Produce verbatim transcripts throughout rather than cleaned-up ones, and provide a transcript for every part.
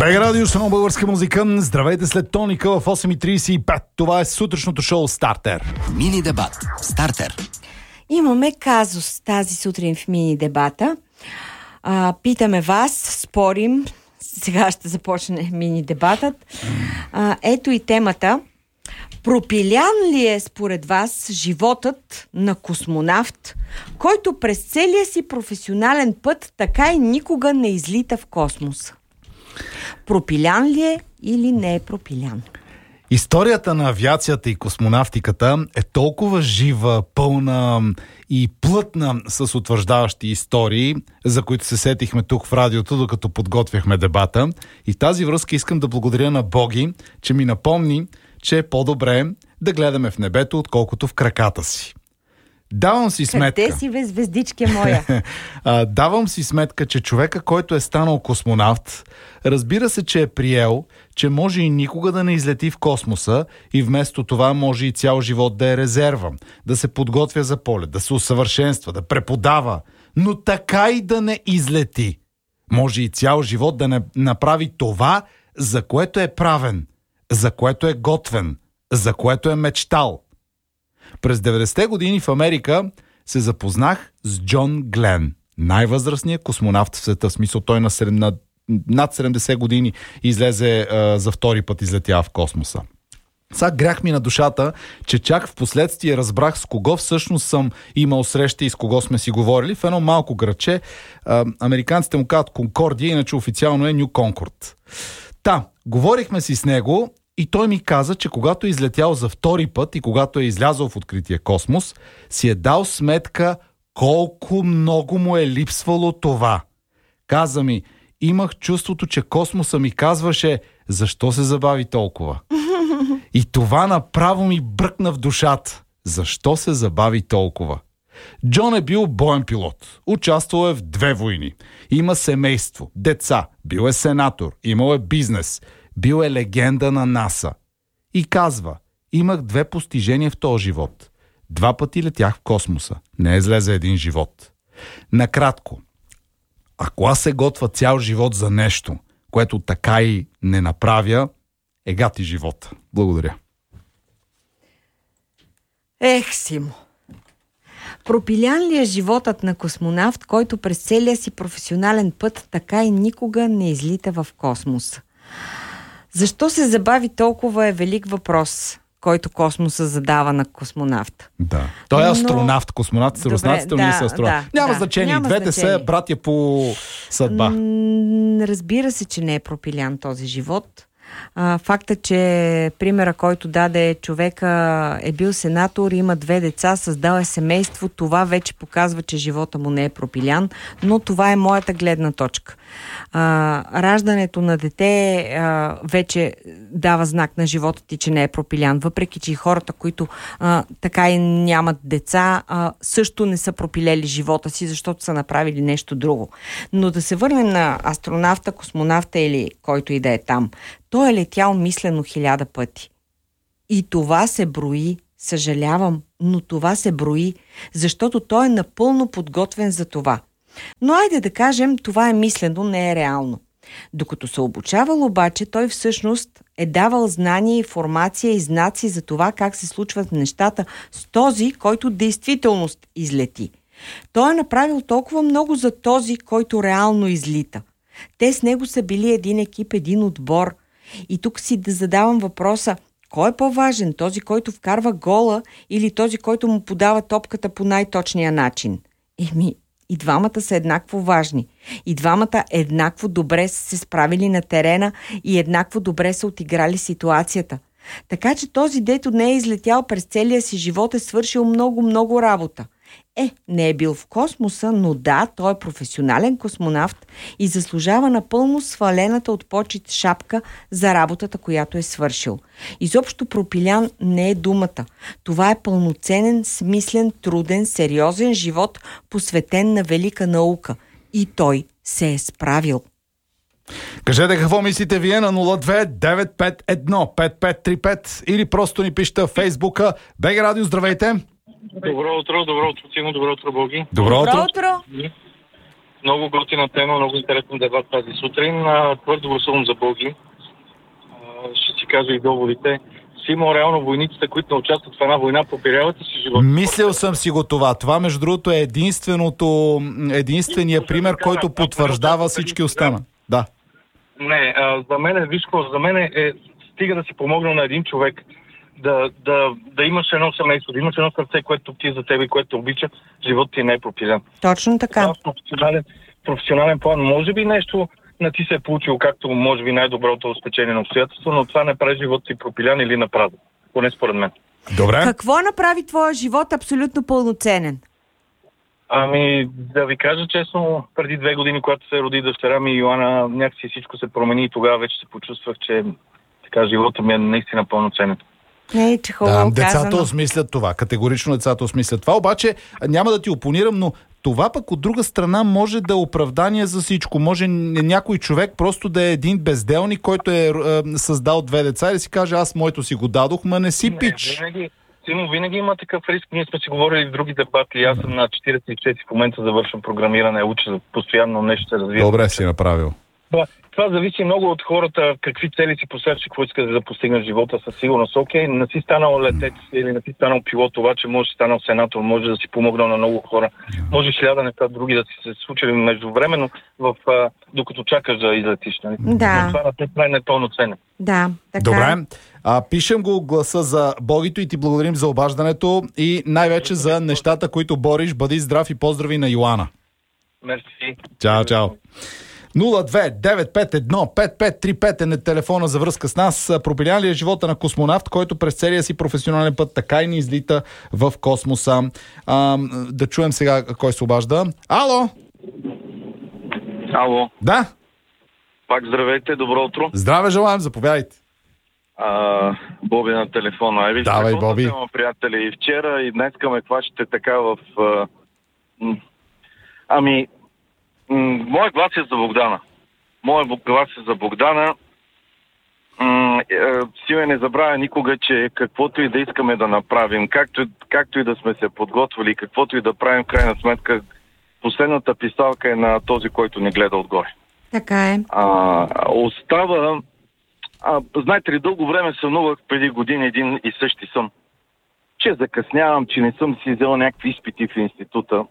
БГ Радио, само българска музика. Здравейте след тоника в осем и трийсет и пет. Това е сутрешното шоу Стартер. Мини дебат. Стартер. Имаме казус тази сутрин в мини дебата. А, питаме вас, спорим. Сега ще започне мини дебатът. А, ето и темата. Пропилян ли е според вас животът на космонавт, който през целия си професионален път така и никога не излита в космоса? Пропилян ли е или не е пропилян? Историята на авиацията и космонавтиката е толкова жива, пълна и плътна с утвърждаващи истории, за които се сетихме тук в радиото, докато подготвяхме дебата. И в тази връзка искам да благодаря на Боги, че ми напомни, че е по-добре да гледаме в небето, отколкото в краката си. Давам си сметка... Къде си, бе, звездичка моя? Давам си сметка, че човека, който е станал космонавт, разбира се, че е приел, че може и никога да не излети в космоса и вместо това може и цял живот да е резерва, да се подготвя за полет, да се усъвършенства, да преподава, но така и да не излети. Може и цял живот да не направи това, за което е правен, за което е готвен, за което е мечтал. През деветдесетте години в Америка се запознах с Джон Глен, най-възрастният космонавт в света. В смисъл, той на, седем, на над седемдесет години излезе а, за втори път излетява в космоса. Сега грях ми на душата, че чак в последствие разбрах с кого всъщност съм имал среща и с кого сме си говорили в едно малко градче. А, американците му казват Конкордия, иначе официално е Ню Конкорд. Та, говорихме си с него и той ми каза, че когато е излетял за втори път и когато е излязъл в открития космос, си е дал сметка колко много му е липсвало това. Каза ми, имах чувството, че космоса ми казваше, защо се забави толкова? И това направо ми бръкна в душата. Защо се забави толкова? Джон е бил боен пилот. Участвал е в две войни. Има семейство, деца, бил е сенатор, имал е бизнес. Бил е легенда на НАСА. И казва, имах две постижения в този живот. Два пъти летях в космоса. Не излезе един живот. Накратко, ако аз се готва цял живот за нещо, което така и не направя, е гати живота. Благодаря. Ех, Симо. Пропилян ли е животът на космонавт, който през целия си професионален път така и никога не излита в космоса? Защо се забави толкова е велик въпрос, който космоса задава на космонавта. Да. Той е астронавт. Космонавт са руснаците, но не са астронавт. Да, няма да, значение. няма Двете значение. са братя по съдба. М- разбира се, че не е пропилян този живот. А, факта, че примера, който даде човека, е бил сенатор, има две деца, създал е семейство, това вече показва, че живота му не е пропилян, но това е моята гледна точка. А, раждането на дете а, вече дава знак на живота ти, че не е пропилян, въпреки че и хората, които а, така и нямат деца, а, също не са пропилели живота си, защото са направили нещо друго. Но да се върнем на астронавта, космонавта или който и да е там. Той е летял мислено хиляда пъти. И това се брои, съжалявам, но това се брои, защото той е напълно подготвен за това. Но айде да кажем, това е мислено, не е реално. Докато се обучавал обаче, той всъщност е давал знания, информация и знаци за това как се случват нещата с този, който действителност излети. Той е направил толкова много за този, който реално излита. Те с него са били един екип, един отбор. И тук си да задавам въпроса, кой е по-важен? Този, който вкарва гола или този, който му подава топката по най-точния начин? Еми, и двамата са еднакво важни. И двамата еднакво добре са се справили на терена и еднакво добре са отиграли ситуацията. Така че този, дето не е излетял през целия си живот, е свършил много-много работа. Е, не е бил в космоса, но да, той е професионален космонавт и заслужава напълно свалената от почит шапка за работата, която е свършил. Изобщо пропилян не е думата. Това е пълноценен, смислен, труден, сериозен живот, посветен на велика наука. И той се е справил. Кажете какво мислите вие на нула две девет пет едно пет пет три пет или просто ни пишете в Фейсбука. БГ Радио, здравейте! Добро утро, добро утро, Тимо, добро утро, Боги. Добро утро! Добро утро. Много готина тема, много интересен дебат тази сутрин. Твърдо гласувам за Боги. Ще си кажа и доводите. Си има реално войниците, които не участват в една война, попиряват си живота. Мислил съм си го това. Това, между другото, е единственото, единствения пример, който потвърждава всички остана. Да. Не, а, за мен е, виж, за мен е, стига да си помогнал на един човек, да, да, да имаш едно семейство, да имаш едно сърце, което ти за тебе и което обича, живот ти не е пропилен. Точно така. Това, професионален, професионален план, може би нещо не ти се е получило, както може би най-доброто стечение на обстоятелство, но това не прави живот си пропилян или напразно. Поне според мен. Добре. Какво направи твоя живот абсолютно пълноценен? Ами, да ви кажа честно, преди две години, когато се роди дъщеря ми Йоана, някакси всичко се промени и тогава вече се почувствах, че така живота ми е наистина пълноценен. Не, че хубаво Да, децата казано. осмислят това. Категорично децата осмислят това. Обаче няма да ти опонирам, но това пък от друга страна може да е оправдание за всичко. Може някой човек просто да е един безделник, който е, е създал две деца и да си каже, аз моето си го дадох, ма не си пич. Не, винаги, Симо, винаги има такъв риск. Ние сме си говорили в други дебати. Аз съм на четиридесет и четири в момента, завършвам програмиране, уча постоянно нещо се развива. Добре си направил. Това, това зависи много от хората, какви цели си поставяш, какво искаш да постигнеш в живота със сигурност. Окей, не си станал летец или не си станал пилот, това, че можеш да си станал сенатор, може да си помогнал на много хора, може хиляда неща други да си се случили междувременно, в, а, докато чакаш да излетиш. Нали? Да. Но това на те прави непълноценен. Да, така. Добре. А, пишем го гласа за Богито и ти благодарим за обаждането и най-вече за нещата, които бориш. Бъди здрав и поздрави на Йоана. Мерси. Чао, чао. нула две девет пет едно пет пет три пет е телефона за връзка с нас. Пропилян ли е живота на космонавт, който през целия си професионален път така и не излита в космоса? А, да чуем сега кой се обажда. Ало! Ало. Да? Пак здравейте, добро утро. Здраве желаем, заповядайте. А, Боби на телефона. Ай, виж, давай, Боби. Тема, приятели, и вчера, и днеска ме хващате така в... А... Ами, м- моят глас е за Богдана. Моят глас е за Богдана. М- е, Симе не забравя никога, че каквото и да искаме да направим, както, както и да сме се подготвили, каквото и да правим, в крайна сметка, последната писалка е на този, който ни гледа отгоре. Така е. А, остава... А, знаете ли, дълго време сънувах преди години един и същи сън. Че закъснявам, че не съм си взел някакви изпити в института.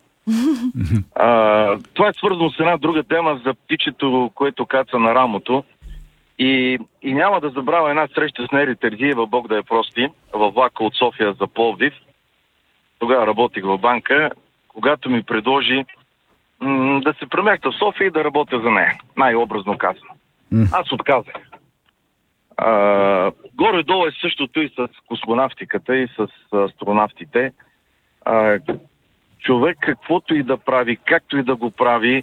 а, това е свързано с една друга тема за птичето, което каца на рамото. И, и няма да забравя една среща с Нери Терзиева, Бог да я прости, във влака от София за Пловдив. Тогава работих в банка, когато ми предложи м- да се преместя в София и да работя за нея. Най-образно казано. Аз отказах. Uh, горе-долу е същото и с космонавтиката и с астронавтите. Uh, човек каквото и да прави, както и да го прави,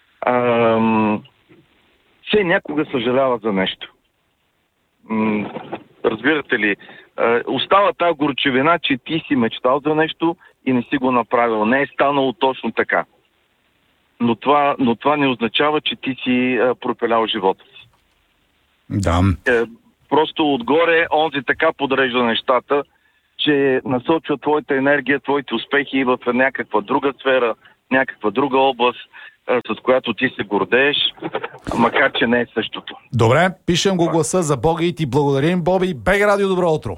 uh, все някога съжалява за нещо. Uh, разбирате ли? Uh, остава тази горчевина, че ти си мечтал за нещо и не си го направил. Не е станало точно така. Но това, но това не означава, че ти си uh, пропилял живота си. Да. Uh, Просто отгоре онзи така подрежда нещата, че насочва твоята енергия, твоите успехи в някаква друга сфера, някаква друга област, с която ти се гордееш, макар че не е същото. Добре, пишем го гласа за Боги и ти благодарим, Боби. БГ Радио, добро утро.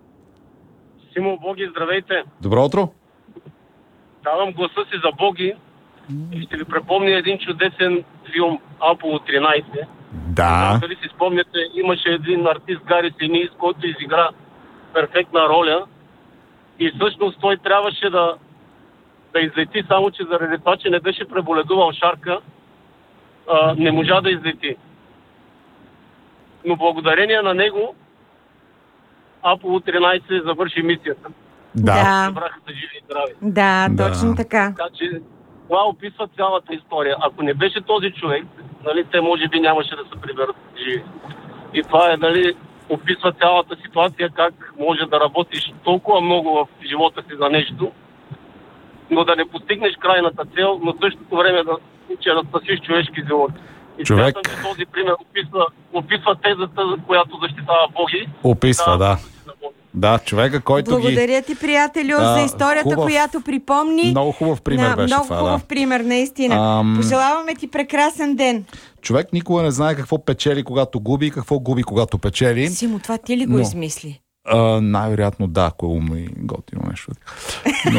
Симо, Боги, здравейте. Добро утро. Давам гласа си за Боги и ще ви припомня един чудесен филм Аполо тринайсет. Да. Дали си спомняте, имаше един артист Гари Синис, който изигра перфектна роля и всъщност той трябваше да, да излети, само че заради това, че не беше преболедувал шарка, а, не можа да излети. Но благодарение на него Аполо тринайсет завърши мисията. Да. Събраха се живи и здрави. Да, Да. точно така. Така че това описва цялата история. Ако не беше този човек, нали, те може би нямаше да се приберат живи. И това е, нали, описва цялата ситуация, как може да работиш толкова много в живота си за нещо, но да не постигнеш крайната цел, но в същото време да, че да спасиш човешки живот. И Човек... смятам, че този пример описва, описва тезата, която защитава Боги. Описва, да. Да, човека, който Благодаря ги... ти, приятелю, А, за историята, хубав, която припомни. Много хубав пример На, беше много това. хубав Да. пример, наистина. Ам... Пожелаваме ти прекрасен ден. Човек никога не знае какво печели, когато губи и какво губи, когато печели. Симо, това ти ли го Но... измисли? А, най-вероятно да, ако е умно и готино нещо. Но...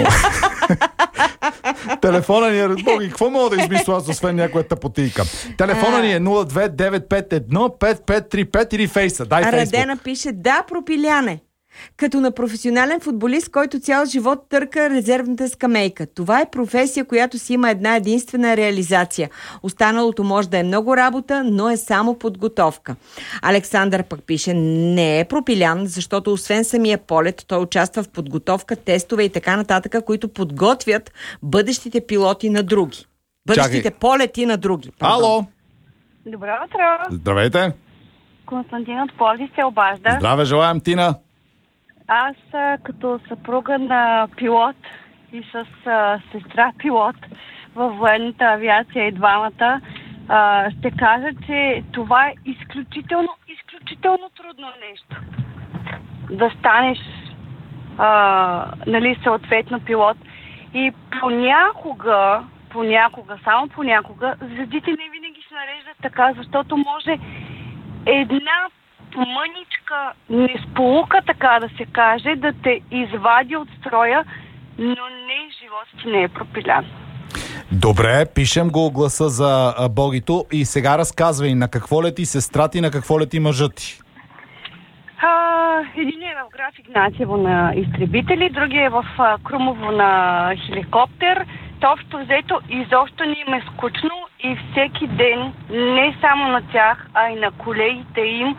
Телефона ни е... Боги, какво мога да измисля аз, освен някоя тъпотийка? Телефона ни е нула две девет пет едно пет пет три пет или фейса. Дай Фейсбук. Радена пише, да, пропиляне. Като на професионален футболист, който цял живот търка резервната скамейка. Това е професия, която си има една единствена реализация. Останалото може да е много работа, но е само подготовка. Александър пък пише, не е пропилян, защото освен самия полет, той участва в подготовка, тестове и така нататък, които подготвят бъдещите пилоти на други. Бъдещите Чакай. полети на други. Пардон. Ало! Добро утро! Здравейте! Константин от Пловдив се обажда. Здраве, желаем, Тина! Аз а, като съпруга на пилот и с а, сестра пилот във военната авиация и двамата, а, ще кажа, че това е изключително, изключително трудно нещо. Да станеш а, нали, съответно пилот. И понякога, понякога, само понякога, звездите не винаги се нареждат така, защото може една мъничка несполука, така да се каже, да те извади от строя, но не, животът ти не е пропилян. Добре, пишем го гласа за а, Богито и сега разказвай на какво лети сестра ти, на какво лети мъжът ти. А, един е в Граф Игнатиево на изтребители, другия е в а, Крумово на хеликоптер. То общо взето изобщо не им е скучно и всеки ден, не само на тях, а и на колегите им,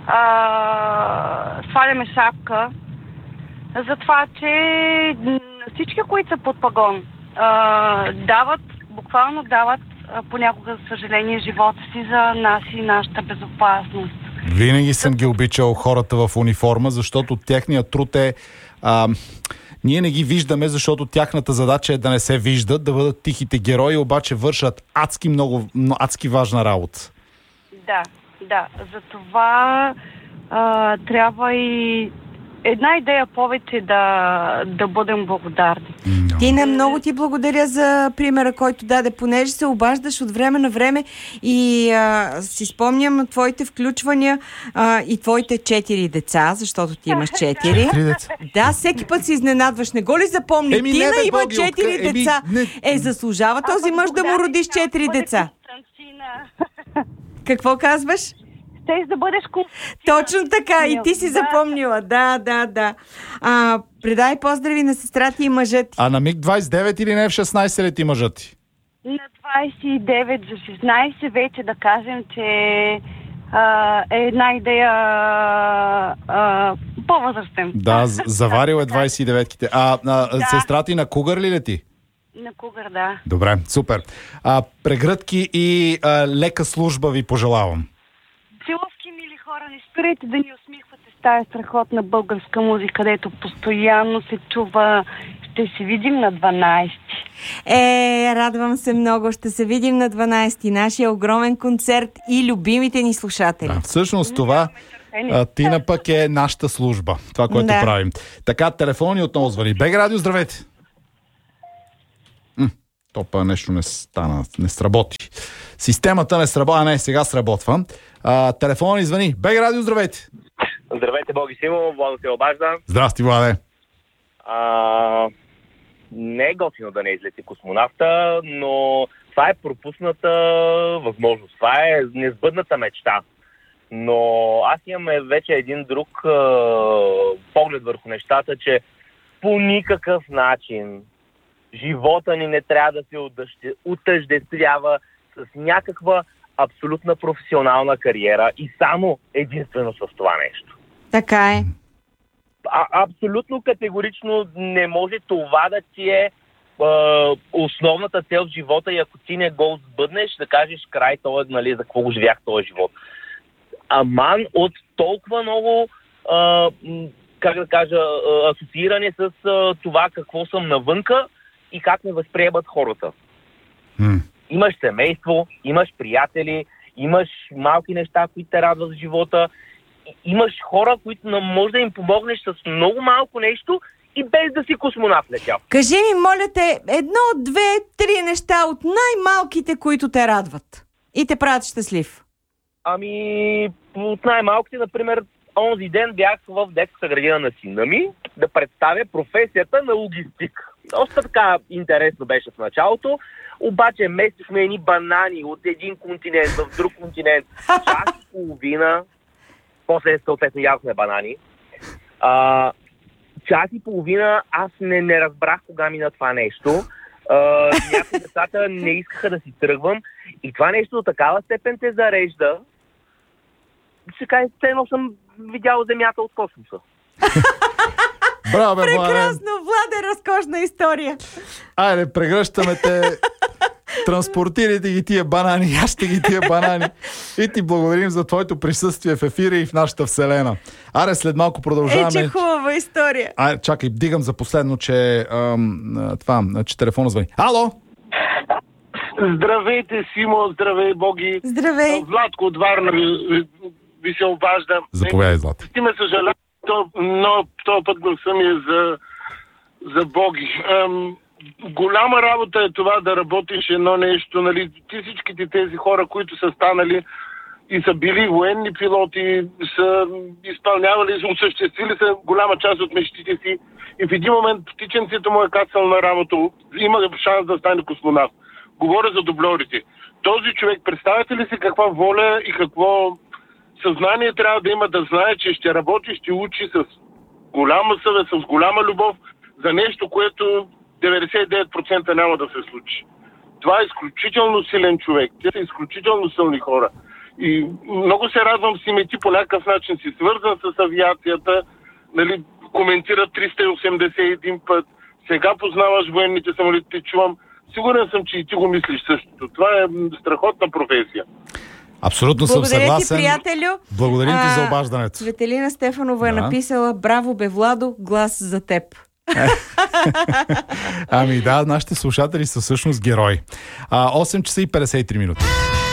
а, сваляме шапка за това, че всички, които са под пагон, а, дават, буквално дават а, понякога, за съжаление, живота си за нас и нашата безопасност. Винаги съм ги обичал хората в униформа, защото техният труд е... А, ние не ги виждаме, защото тяхната задача е да не се виждат, да бъдат тихите герои, обаче вършат адски много, адски важна работа. Да, да. Затова а, трябва и една идея повече да, да бъдем благодарни. No. Тина, много ти благодаря за примера, който даде, понеже се обаждаш от време на време и а, си спомням твоите включвания а, и твоите четири деца, защото ти имаш четири. Три деца. Да, всеки път се изненадваш. Не го ли запомни? Еми, Тина не, бе, има Боги, четири откъ- еми, деца. не. Е, заслужава този мъж да му родиш четири деца. Какво казваш? Щеш да бъдеш Константина. Точно така, и ти си запомнила. Да, да, да. А, предай поздрави на сестра ти и мъжът ти. А на миг двайсет и девет или не в шестнайсет лети мъжът ти? На двайсет и девет за шестнайсет вече да кажем, че а, е една идея а, по-възрастен. Да, з- заварил е двайсет и деветките. А, а Да. сестра ти на Кугър ли лети? На Кугър, да. Добре, супер. А, прегръдки и а, лека служба ви пожелавам. Целувки, мили хора, не спирайте да ни усмихвате с тая страхотна българска музика, където постоянно се чува. Ще се видим на дванайсети. Е, радвам се много. Ще се видим на дванайсети. Нашия огромен концерт и любимите ни слушатели. Да, всъщност това а, Тина пък е нашата служба. Това, което Да. правим. Така, телефони отново звъни. Бег Радио, здравейте! М, топа нещо не стана, не сработи. Системата не сработи, а не, сега сработва. А, телефона ни звъни. Бег Радио, здравейте! Здравейте, Боги Симо, Владо се обажда. Здрасти, Владе! А, не е готино да не излети космонавта, но това е пропусната възможност. Това е несбъдната мечта. Но аз имам вече един друг а, поглед върху нещата, че по никакъв начин живота ни не трябва да се отъжде- отъждествява с някаква абсолютна професионална кариера и само единствено с това нещо. Така е. А, абсолютно категорично не може това да ти е, е основната цел в живота и ако ти не го сбъднеш, да кажеш край, това, нали, за какво го живях този живот. Аман от толкова много, е, как да кажа, е, асоцииране с е, това какво съм навънка и как ме възприемат хората. М. Имаш семейство, имаш приятели, имаш малки неща, които те радват в живота имаш хора, които може да им помогнеш с много малко нещо и без да си космонавт летял. Кажи ми, моля те, едно, две, три неща от най-малките, които те радват и те правят щастлив. Ами, от най-малките, например, онзи ден бях в детската градина на сина ми да представя професията на логистик. Доста така интересно беше в началото, обаче местихме едни банани от един континент в друг континент. Час и половина, после съответно ядохме банани. А, час и половина аз не, не разбрах кога мина това нещо. Uh, някои децата не искаха да си тръгвам и това нещо до такава степен те зарежда, че кажа, едно съм видял земята от космоса. Браво, бе, прекрасно, Владе, разкошна история. Айде, прегръщаме те. Транспортирайте ги тия банани, яще ги тия банани. И ти благодарим за твоето присъствие в ефира и в нашата вселена. Аре, след малко продължаваме. Е, че хубава история. Ай, чакай, дигам за последно, че ам, това, че телефона звъни. Ало! Здравейте, Симо, здравей, Боги. Здравей. Владко от Варна ви, ви се обажда. Заповядай, Злат. Ти ме съжалявам, но този път гласа ми е за, за Боги. Ам, голяма работа е това да работиш едно нещо, нали, ти всичките тези хора, които са станали и са били военни пилоти, са изпълнявали, са осъществили са голяма част от мечтите си и в един момент птиченцето му е кацал на работа, има шанс да стане космонавт. Говоря за дубльорите. Този човек, представяте ли си каква воля и какво съзнание трябва да има да знае, че ще работи, ще учи с голяма съвест, с голяма любов за нещо, което деветдесет и девет процента няма да се случи. Това е изключително силен човек. Те са изключително силни хора. И много се радвам си ме ти по някакъв начин си свързан с авиацията, нали, коментира триста и осемдесет и един път. Сега познаваш военните самолети, те чувам. Сигурен съм, че и ти го мислиш същото. Това е страхотна професия. Абсолютно съм съгласен. Благодаря ти, приятелю. Благодарим ти за обаждането. Светелина Стефанова е да. написала: браво бе, Владо, глас за теб. Ами да, нашите слушатели са всъщност герои. А, осем часа и петдесет и три минути.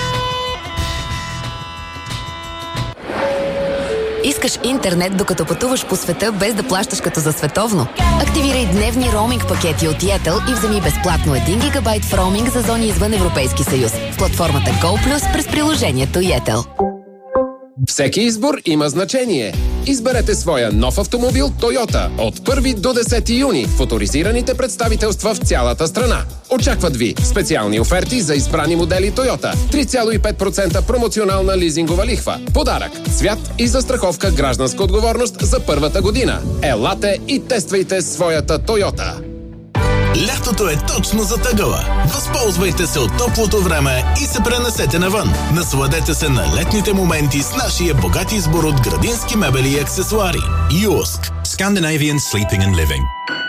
Искаш интернет, докато пътуваш по света, без да плащаш като за световно? Активирай дневни роуминг пакети от Yettel и вземи безплатно един гигабайт в роуминг за зони извън Европейски съюз в платформата GoPlus през приложението Yettel. Всеки избор има значение. Изберете своя нов автомобил Toyota от първи до десети юни в оторизираните представителства в цялата страна. Очакват ви специални оферти за избрани модели Toyota, три цяло и пет процента промоционална лизингова лихва, подарък, цвят и застраховка гражданска отговорност за първата година. Елате и тествайте своята Toyota. Лятото е точно зад ъгъла. Възползвайте се от топлото време и се пренесете навън. Насладете се на летните моменти с нашия богат избор от градински мебели и аксесуари. Юск. Scandinavian Sleeping and Living.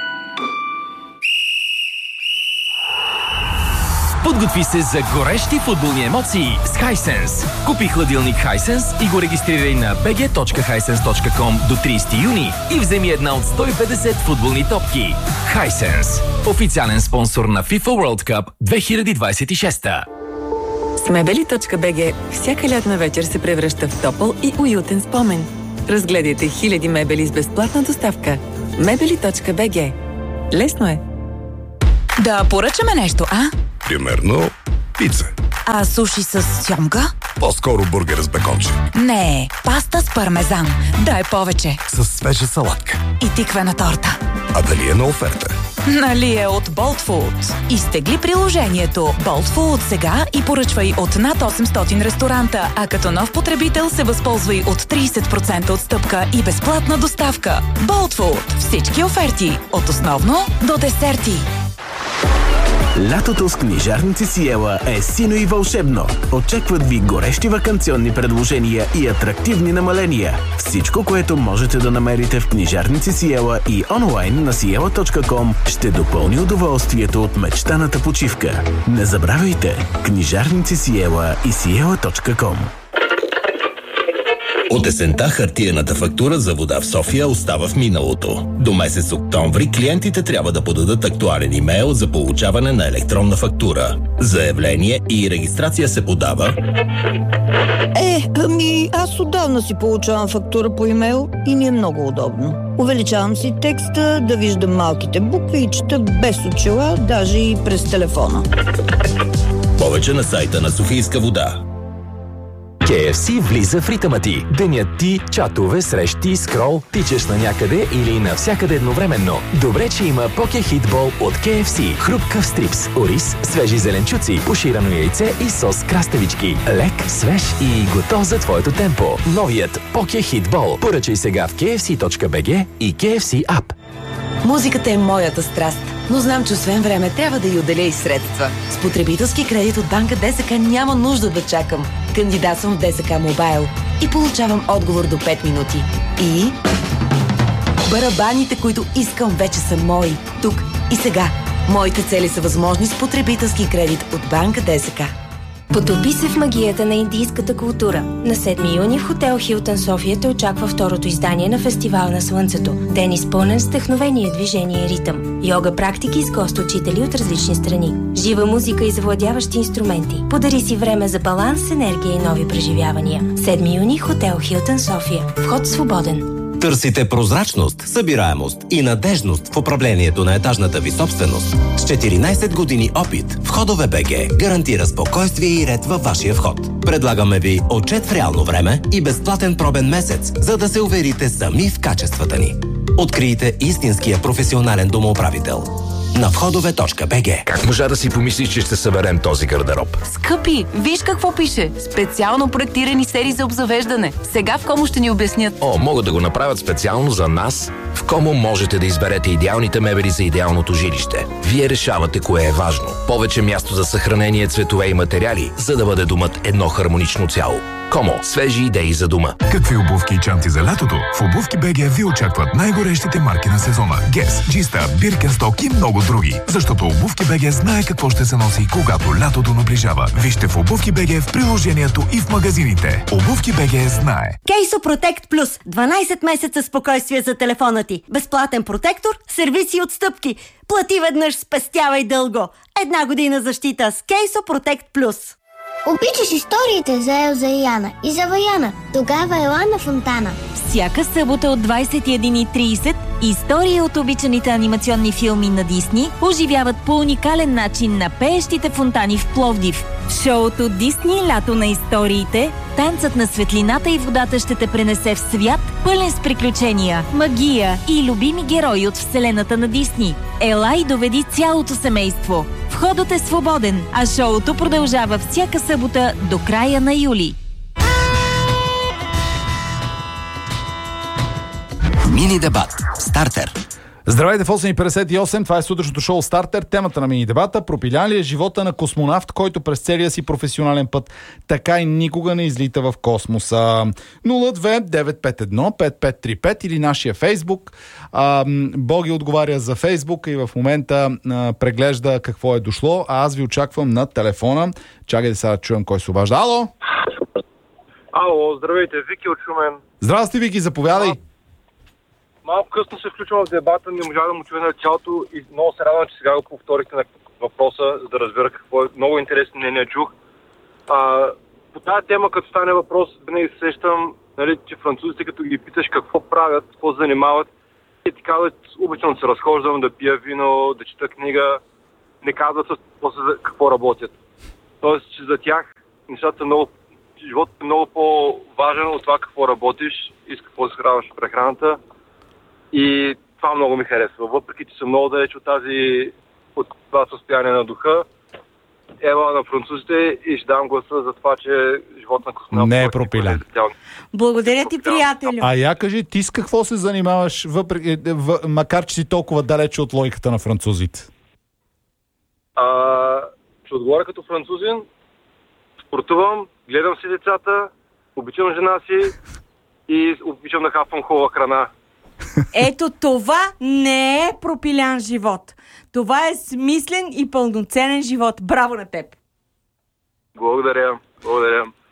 Подготви се за горещи футболни емоции с Hisense. Купи хладилник Hisense и го регистрирай на би джи точка хайсенс точка ком до тридесети юни и вземи една от сто и петдесет футболни топки. Hisense. Официален спонсор на FIFA World Cup две хиляди двадесет и шеста. С мебели точка би джи всяка лятна вечер се превръща в топъл и уютен спомен. Разгледайте хиляди мебели с безплатна доставка. мебели точка би джи. Лесно е. Да поръчаме нещо, а? Примерно пица. А суши с сьомга? По-скоро бургер с беконче. Не, паста с пармезан. Дай повече. С свежа салатка. И тиквена торта. А дали е на оферта? Нали е от Bolt Food. Изтегли приложението Bolt Food сега и поръчвай от над осемстотин ресторанта, а като нов потребител се възползвай от тридесет процента отстъпка и безплатна доставка. Bolt Food. Всички оферти. От основно до десерти. Лятото с книжарници Сиела е сино и вълшебно. Очакват ви горещи ваканционни предложения и атрактивни намаления. Всичко, което можете да намерите в книжарници Сиела и онлайн на сиела точка ком, ще допълни удоволствието от мечтаната почивка. Не забравяйте, книжарници Сиела и сиела точка ком. От есента хартиената фактура за вода в София остава в миналото. До месец октомври клиентите трябва да подадат актуален имейл за получаване на електронна фактура. Заявление и регистрация се подава. Е, ами аз отдавна си получавам фактура по имейл и ми е много удобно. Увеличавам си текста, да виждам малките букви и чета без очила, даже и през телефона. Повече на сайта на Софийска вода. кей еф си влиза в ритъма ти. Денят ти, чатове, срещи, скрол, тичаш на някъде или навсякъде едновременно. Добре, че има Поке Хитбол от кей еф си. Хрупкав стрипс, ориз, свежи зеленчуци, поширано яйце и сос краставички. Лек, свеж и готов за твоето темпо. Новият Поке Хитбол. Поръчай сега в кей еф си точка би джи и кей еф си App. Музиката е моята страст, но знам, че освен време трябва да й отделя и средства. С потребителски кредит от банка ДСК няма нужда да чакам. Кандидатствам в ДСК Мобайл и получавам отговор до пет минути. И барабаните, които искам, вече са мои. Тук и сега. Моите цели са възможни с потребителски кредит от банка ДСК. Потопи се в магията на индийската култура. На седми юни в хотел Хилтън София те очаква второто издание на Фестивал на Слънцето. Ден изпълнен с вдъхновение, движение и ритъм. Йога практики с гост-учители от различни страни. Жива музика и завладяващи инструменти. Подари си време за баланс, енергия и нови преживявания. седми юни хотел Хилтън София. Вход свободен. Търсите прозрачност, събираемост и надежност в управлението на етажната ви собственост. С четиринайсет години опит, Входове БГ гарантира спокойствие и ред във вашия вход. Предлагаме ви отчет в реално време и безплатен пробен месец, за да се уверите сами в качествата ни. Открийте истинския професионален домоуправител на входове точка би джи. Как можа да си помислиш, че ще съберем този гардероб? Скъпи, виж какво пише. Специално проектирани серии за обзавеждане. Сега в Комо ще ни обяснят. О, могат да го направят специално за нас. В Комо можете да изберете идеалните мебели за идеалното жилище. Вие решавате кое е важно. Повече място за съхранение, цветове и материали, за да бъде домът едно хармонично цяло. Комо. Свежи идеи за дома. Какви обувки и чанти за лятото? В Обувки БГ ви очакват най-горещите марки на сезона. Гес, Джиста, Биркенсток и много други. Защото Обувки БГ знае какво ще се носи, когато лятото наближава. Вижте в Обувки БГ в приложението и в магазините. Обувки БГ знае. Кейсо Протект Плюс. дванайсет месеца спокойствие за телефона ти. Безплатен протектор, сервиси и отстъпки. Плати веднъж, спестявай дълго. Една година защита с Кейсо Протект Плюс. Обичаш историите за Елза и Яна и за Ваяна. Тогава ела на Фонтана. Всяка събота от двайсет и една и трийсет истории от обичаните анимационни филми на Дисни оживяват по уникален начин на пеещите фонтани в Пловдив. В шоуто Дисни Лято на историите, танцът на светлината и водата ще те пренесе в свят, пълен с приключения, магия и любими герои от вселената на Дисни. Ела и доведи цялото семейство. Входът е свободен, а шоуто продължава всяка събота до края на юли. Мини дебат. Стартер. Здравейте в осем и петдесет и осем, това е сутрешното шоу Стартер. Темата на мини дебата: пропилян ли е живота на космонавт, който през целия си професионален път така и никога не излита в космоса? нула две девет пет едно пет пет три пет или нашия Фейсбук. А, Боги отговаря за Фейсбук и в момента а, преглежда какво е дошло, а аз ви очаквам на телефона. Чакайте сега да чуем кой се обажда. Ало! Ало, здравейте, Вики от Шумен. Здрасти, Вики, заповядай. Малко късно се включвам в дебата, не можа да му чуя началото и много се радвам, че сега го повторихте на въпроса, за да разбера какво е. Много интересно мнение чух. А, по тази тема, като стане въпрос, винаги се сещам, нали, че французите, като ги питаш какво правят, какво се занимават, те ти казват, обичам да се разхождам, да пия вино, да чета книга, не казват после какво работят. Тоест, че за тях нещата много, животът е много по-важен от това какво работиш и с какво се хранваш в прехраната. И това много ми харесва. Въпреки че съм много далеч от тази, от това състояние на духа, ела на французите и ще дам гласа за това, че живот на космонавт не е пропилян. Благодаря ти, приятелю. А я кажи, ти с какво се занимаваш, въпреки, в, макар че си толкова далече от логиката на французите? А, ще отговоря като французин. Спортувам, гледам си децата, обичам жена си и обичам да хапвам хубава храна. Ето това не е пропилян живот. Това е смислен и пълноценен живот. Браво на теб! Благодаря, благодаря.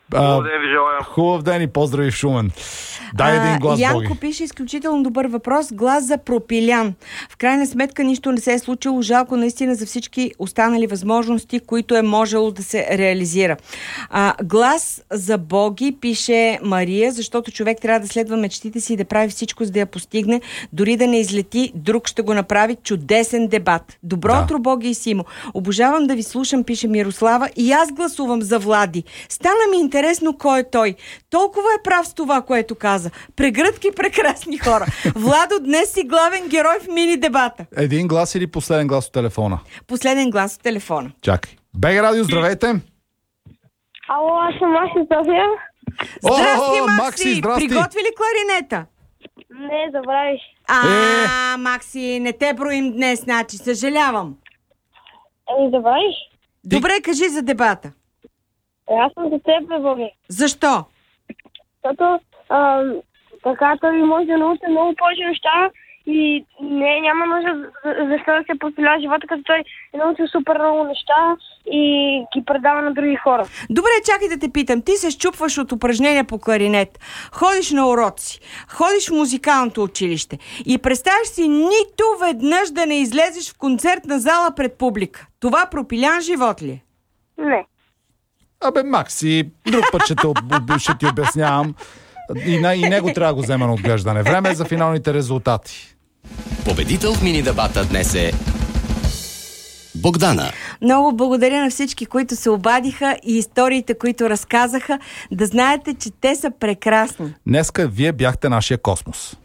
Хубав ден ви желая. Хубав ден и поздрави в Шумен. Дай един глас, Янко Боги. пише изключително добър въпрос. Глас за Пропилян. В крайна сметка нищо не се е случило. Жалко наистина за всички останали възможности, които е можело да се реализира. А, глас за Боги, пише Мария, защото човек трябва да следва мечтите си и да прави всичко, за да я постигне. Дори да не излети, друг ще го направи. Чудесен дебат. Добро Да. утро, Боги и Симо. Обожавам да ви слушам, пише Мирослава. И аз гласувам за Влади. Стана ми интересно кой е той. Толкова е прав с това, което каза. Прегръдки прекрасни хора. Владо, днес си главен герой в мини дебата. Един глас или последен глас от телефона? Последен глас от телефона. Чакай. БГ Радио, здравейте! Ало, аз съм Макси София. Здрасти, О, Макси! Макси, здрасти! Приготви ли кларинета? Не, забравиш. А, Е. Макси, не те броим днес, значи. Съжалявам. Еми, забравиш. Добре, кажи за дебата. Е, аз съм за теб, бе, Боги. Защо? Защото а, така той може да научи много повече неща и не, няма нужда за- защо да се посиля живота, като той е научил супер много неща и ги предава на други хора. Добре, чакай да те питам. Ти се щупваш от упражнения по кларинет, ходиш на уроци, ходиш в музикалното училище и представяш си нито веднъж да не излезеш в концертна зала пред публика. Това пропилян живот ли е? Не. Абе, Макси, друг път ще, те, об- ще ти обяснявам. И, на, и него трябва да го взема на отглеждане. Време е за финалните резултати. Победител в мини дебата днес е Богдана. Много благодаря на всички, които се обадиха и историите, които разказаха. Да знаете, че те са прекрасни. Днеска вие бяхте нашия космос.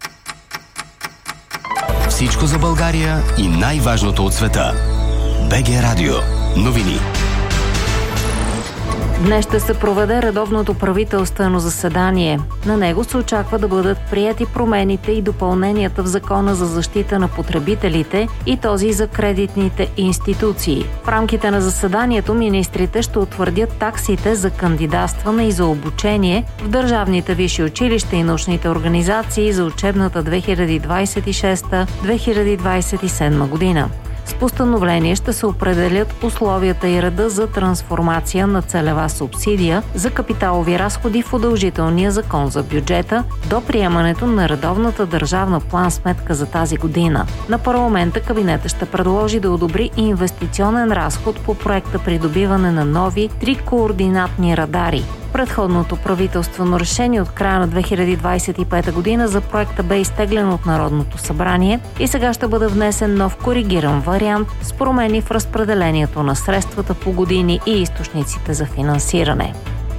Всичко за България и най-важното от света. БГ Радио. Новини. Днес ще се проведе редовното правителствено заседание. На него се очаква да бъдат приети промените и допълненията в Закона за защита на потребителите и този за кредитните институции. В рамките на заседанието министрите ще утвърдят таксите за кандидатстване и за обучение в държавните висши училища и научните организации за учебната две хиляди двадесет и шеста - две хиляди двадесет и седма година. С постановление ще се определят условията и реда за трансформация на целева субсидия за капиталови разходи в удължителния закон за бюджета до приемането на редовната държавна план-сметка за тази година. На парламента кабинета ще предложи да одобри инвестиционен разход по проекта придобиване на нови три координатни радари. Предходното правителствено решение от края на две хиляди двадесет и пета година за проекта бе изтеглено от Народното събрание и сега ще бъде внесен нов коригиран вариант с промени в разпределението на средствата по години и източниците за финансиране.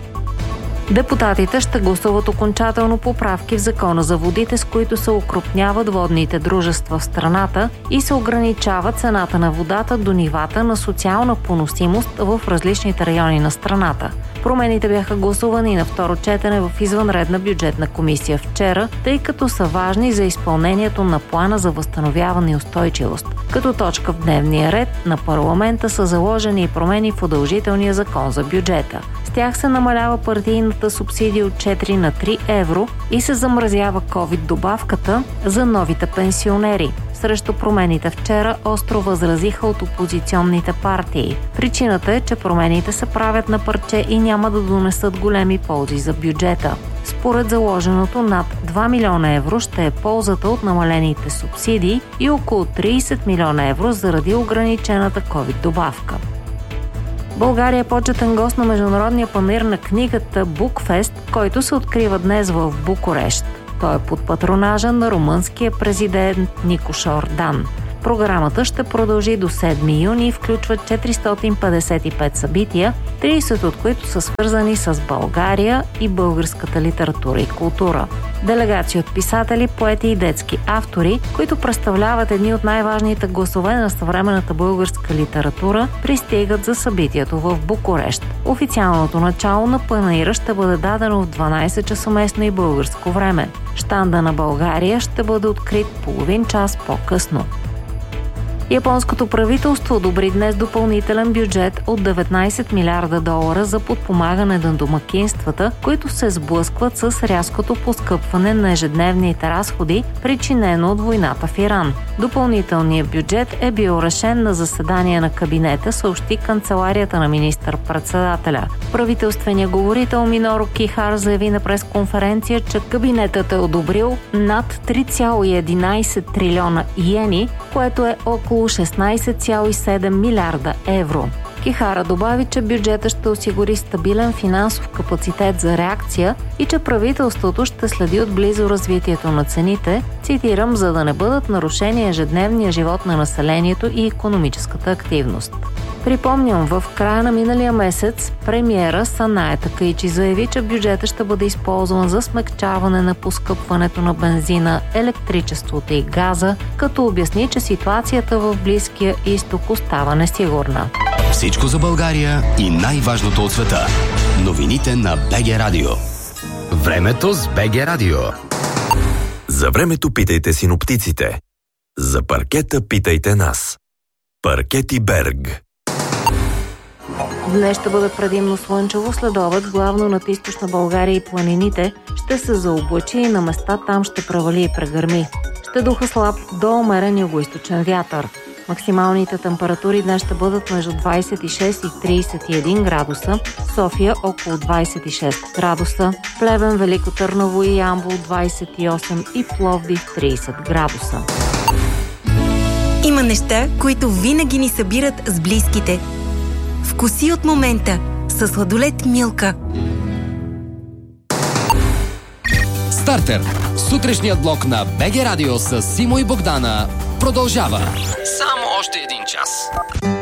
Депутатите ще гласуват окончателно поправки в Закона за водите, с които се укрупняват водните дружества в страната и се ограничава цената на водата до нивата на социална поносимост в различните райони на страната. Промените бяха гласувани на второ четене в извънредна бюджетна комисия вчера, тъй като са важни за изпълнението на плана за възстановяване и устойчивост. Като точка в дневния ред на парламента са заложени и промени в удължителния закон за бюджета. С тях се намалява партийната субсидия от четири на три евро и се замразява ковид-добавката за новите пенсионери. Срещу промените вчера остро възразиха от опозиционните партии. Причината е, че промените се правят на парче и няма да донесат големи ползи за бюджета. Според заложеното, над два милиона евро ще е ползата от намалените субсидии и около тридесет милиона евро заради ограничената ковид-добавка. България е почетен гост на Международния панаир на книгата Букфест, който се открива днес в Букурещ. Той е под патронажа на румънския президент Никош Ордан. Програмата ще продължи до седми юни и включва четиристотин петдесет и пет събития, тридесет от които са свързани с България и българската литература и култура. Делегации от писатели, поети и детски автори, които представляват едни от най-важните гласове на съвременната българска литература, пристигат за събитието в Букурещ. Официалното начало на панаира ще бъде дадено в дванадесет часа местно и българско време. Щанда на България ще бъде открит половин час по-късно. Японското правителство одобри днес допълнителен бюджет от деветнайсет милиарда долара за подпомагане на домакинствата, които се сблъскват с рязкото поскъпване на ежедневните разходи, причинено от войната в Иран. Допълнителният бюджет е бил решен на заседание на кабинета, съобщи канцеларията на министър-председателя. Правителственият говорител Миноро Кихара заяви на пресконференция, че кабинетът е одобрил над три цяло и единайсет трилиона йени, което е около шестнайсет цяло и седем милиарда евро. Кихара добави, че бюджета ще осигури стабилен финансов капацитет за реакция и че правителството ще следи отблизо развитието на цените, цитирам, за да не бъдат нарушени ежедневния живот на населението и икономическата активност. Припомням, в края на миналия месец премиера Санае Такаичи заяви, че бюджетът ще бъде използван за смекчаване на поскъпването на бензина, електричеството и газа, като обясни, че ситуацията в Близкия изток остава несигурна. Всичко за България и най-важното от света. Новините на БГ Радио. Времето с БГ Радио. За времето питайте синоптиците. За паркета питайте нас. Паркети Берг. Днес ще бъде предимно слънчево, след обед, главно над източна България и планините, ще се заоблачи и на места там ще превали и прегърми. Ще духа слаб до умерен югоизточен вятър. Максималните температури днес ще бъдат между двайсет и шест и трийсет и един градуса, София около двайсет и шест градуса, Плевен, Велико Търново и Ямбол двайсет и осем и Пловдив трийсет градуса. Има неща, които винаги ни събират с близките. Вкуси от момента със сладолед Милка. Стартер. Сутрешният блок на БГ Радио с Симо и Богдана продължава. Само още един час.